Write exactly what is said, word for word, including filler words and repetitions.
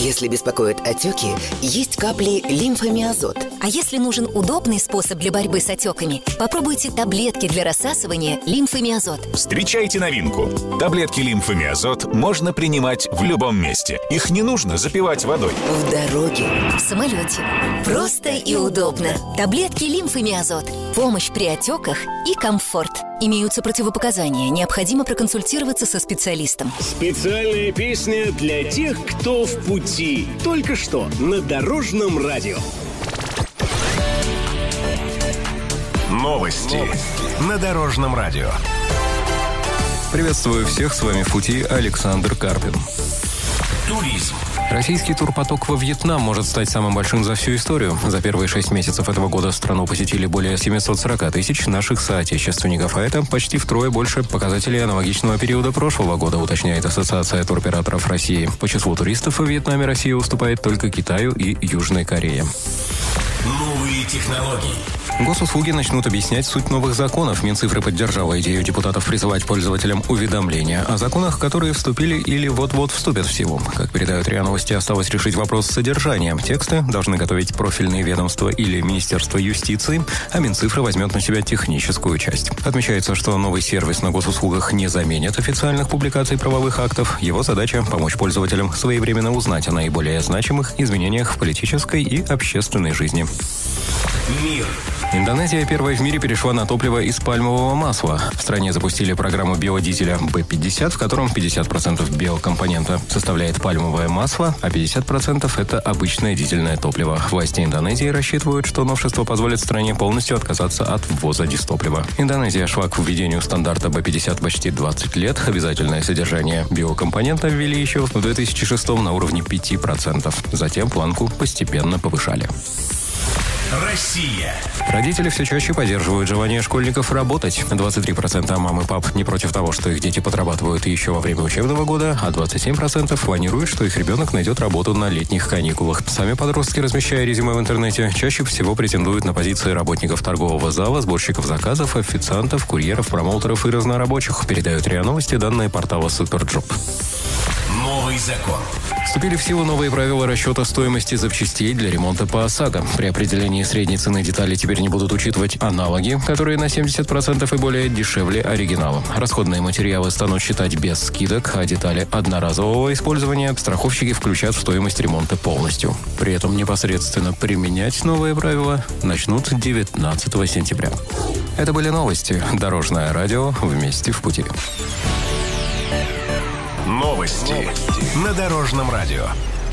Если беспокоят отеки, есть капли лимфомиазот. А если нужен удобный способ для борьбы с отеками, попробуйте таблетки для рассасывания лимфомиазот. Встречайте новинку. Таблетки лимфомиазот можно принимать в любом месте. Их не нужно запивать водой. В дороге, в самолете. Просто и удобно. Таблетки лимфомиазот. Помощь при отеках и комфорт. Имеются противопоказания. Необходимо проконсультироваться со специалистом. Специальная песня для тех, кто в пути. Только что на Дорожном радио. Новости на Дорожном радио. Приветствую всех, с вами в пути Александр Карпин. Туризм. Российский турпоток во Вьетнам может стать самым большим за всю историю. За первые шесть месяцев этого года страну посетили более семьсот сорок тысяч наших соотечественников, а это почти втрое больше показателей аналогичного периода прошлого года, уточняет Ассоциация туроператоров России. По числу туристов в Вьетнаме Россия уступает только Китаю и Южной Корее. Новые технологии. Госуслуги начнут объяснять суть новых законов. Минцифры поддержала идею депутатов призывать пользователям уведомления о законах, которые вступили или вот-вот вступят в силу. Как передают РИА Новости, осталось решить вопрос с содержанием. Тексты должны готовить профильные ведомства или Министерство юстиции, а Минцифры возьмет на себя техническую часть. Отмечается, что новый сервис на госуслугах не заменит официальных публикаций правовых актов. Его задача – помочь пользователям своевременно узнать о наиболее значимых изменениях в политической и общественной жизни. Мир. Индонезия первой в мире перешла на топливо из пальмового масла. В стране запустили программу биодизеля бэ пятьдесят, в котором пятьдесят процентов биокомпонента составляет пальмовое масло, а пятьдесят процентов это обычное дизельное топливо. Власти Индонезии рассчитывают, что новшество позволит стране полностью отказаться от ввоза дистоплива. Индонезия шла к введению стандарта бэ пятьдесят почти двадцать лет. Обязательное содержание биокомпонента ввели еще в две тысячи шестом на уровне пяти процентов. Затем планку постепенно повышали. Россия. Родители все чаще поддерживают желание школьников работать. двадцать три процента мам и пап не против того, что их дети подрабатывают еще во время учебного года, а двадцать семь процентов планируют, что их ребенок найдет работу на летних каникулах. Сами подростки, размещая резюме в интернете, чаще всего претендуют на позиции работников торгового зала, сборщиков заказов, официантов, курьеров, промоутеров и разнорабочих. Передают РИА Новости данные портала Суперджоп. Новый закон. Вступили в силу новые правила расчета стоимости запчастей для ремонта по ОСАГО. При определении средней цены деталей теперь не будут учитывать аналоги, которые на семьдесят процентов и более дешевле оригинала. Расходные материалы станут считать без скидок, а детали одноразового использования страховщики включат в стоимость ремонта полностью. При этом непосредственно применять новые правила начнут девятнадцатого сентября. Это были новости. Дорожное радио. Вместе в пути. Новости на Дорожном радио.